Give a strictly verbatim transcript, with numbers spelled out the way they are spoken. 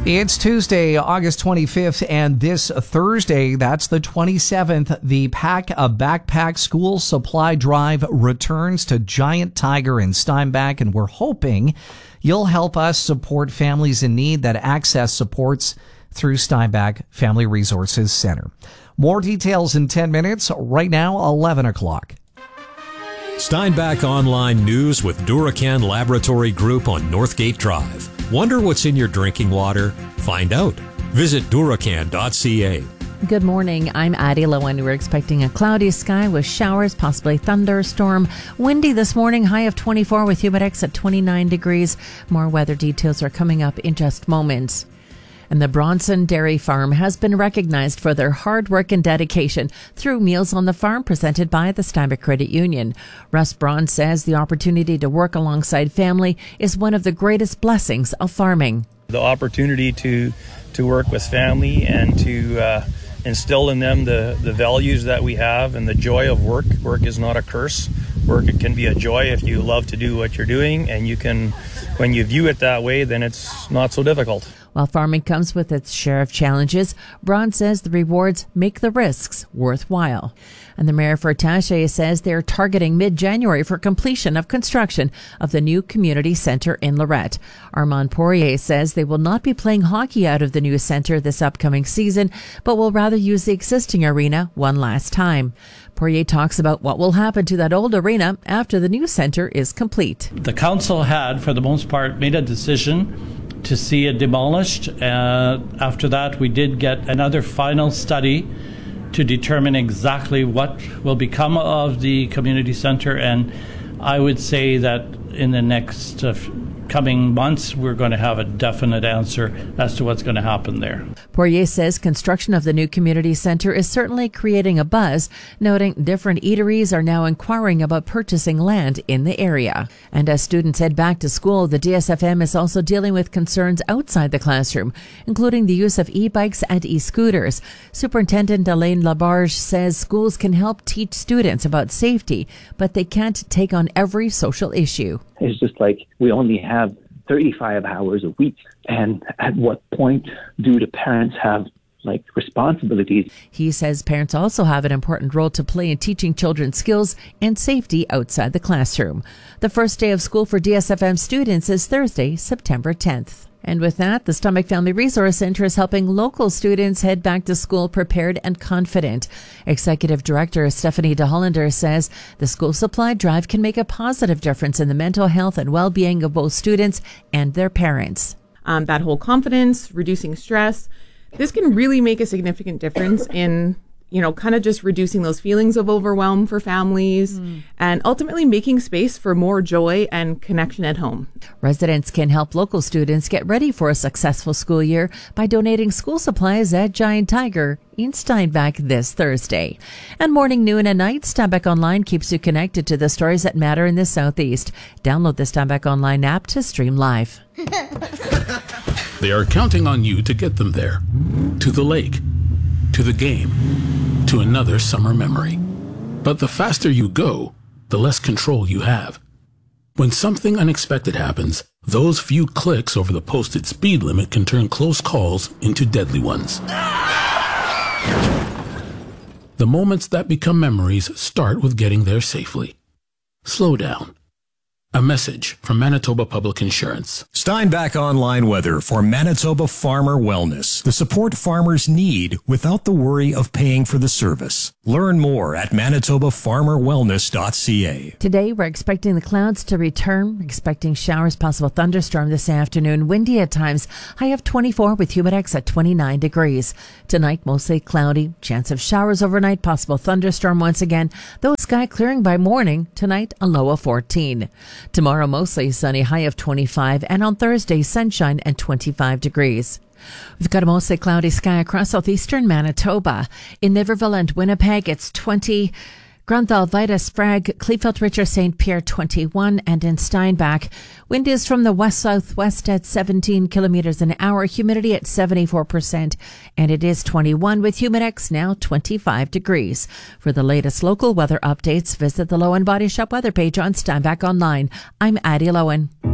It's Tuesday, August twenty-fifth, and this Thursday, that's the twenty-seventh, the Pack a Backpack School Supply Drive returns to Giant Tiger in Steinbach, and we're hoping you'll help us support families in need that access supports through Steinbach Family Resources Center. More details in ten minutes. Right now, eleven o'clock. Steinbach Online News with Duracan Laboratory Group on Northgate Drive. Wonder what's in your drinking water? Find out. Visit duracan dot c a. Good morning. I'm Addie Lowen. We're expecting a cloudy sky with showers, possibly thunderstorm. Windy this morning, high of twenty-four with Humidex at twenty-nine degrees. More weather details are coming up in just moments. And the Bronson Dairy Farm has been recognized for their hard work and dedication through Meals on the Farm presented by the Steinbach Credit Union. Russ Braun says the opportunity to work alongside family is one of the greatest blessings of farming. The opportunity to to work with family and to uh, instill in them the, the values that we have and the joy of work. Work is not a curse. Work, it can be a joy if you love to do what you're doing, and you can, when you view it that way, then it's not so difficult. While farming comes with its share of challenges, Braun says the rewards make the risks worthwhile. And the mayor for Taché says they're targeting mid-January for completion of construction of the new community center in Lorette. Armand Poirier says they will not be playing hockey out of the new center this upcoming season, but will rather use the existing arena one last time. Poirier talks about what will happen to that old arena after the new center is complete. The council had, for the most part, made a decision to see it demolished. Uh, after that, we did get another final study to determine exactly what will become of the community center, and I would say that in the next uh, coming months, we're going to have a definite answer as to what's going to happen there. Poirier says construction of the new community center is certainly creating a buzz, noting different eateries are now inquiring about purchasing land in the area. And as students head back to school, the D S F M is also dealing with concerns outside the classroom, including the use of e-bikes and e-scooters. Superintendent Elaine Labarge says schools can help teach students about safety, but they can't take on every social issue. It's just like we only have thirty-five hours a week. And at what point do the parents have like responsibilities? He says parents also have an important role to play in teaching children skills and safety outside the classroom. The first day of school for D S F M students is Thursday, September tenth. And with that, the Steinbach Family Resource Center is helping local students head back to school prepared and confident. Executive Director Stephanie DeHollander says the school supply drive can make a positive difference in the mental health and well-being of both students and their parents. Um, that whole confidence, reducing stress, this can really make a significant difference in, you know, kind of just reducing those feelings of overwhelm for families mm. and ultimately making space for more joy and connection at home. Residents can help local students get ready for a successful school year by donating school supplies at Giant Tiger in Steinbach this Thursday. And morning, noon, and night, Steinbach Online keeps you connected to the stories that matter in the Southeast. Download the Steinbach Online app to stream live. They are counting on you to get them there, to the lake, to the game, to another summer memory. But the faster you go, the less control you have. When something unexpected happens, those few clicks over the posted speed limit can turn close calls into deadly ones. The moments that become memories start with getting there safely. Slow down. A message from Manitoba Public Insurance. Steinbach Online weather for Manitoba Farmer Wellness. The support farmers need without the worry of paying for the service. Learn more at manitoba farmer wellness dot c a. Today, we're expecting the clouds to return, expecting showers, possible thunderstorm this afternoon, windy at times, high of twenty-four with Humidex at twenty-nine degrees. Tonight, mostly cloudy, chance of showers overnight, possible thunderstorm once again, though sky clearing by morning. Tonight, a low of fourteen. Tomorrow, mostly sunny, high of twenty-five, and on Thursday, sunshine and twenty-five degrees. We've got a mostly cloudy sky across southeastern Manitoba. In Niverville and Winnipeg, it's twenty. Grunthal, Vida, Sprague, Kleefeld, Richer, Saint Pierre, twenty-one, and in Steinbach, wind is from the west-southwest at seventeen kilometers an hour, humidity at seventy-four percent, and it is twenty-one with Humidex now twenty-five degrees. For the latest local weather updates, visit the Lowen Body Shop weather page on Steinbach Online. I'm Addie Lowen.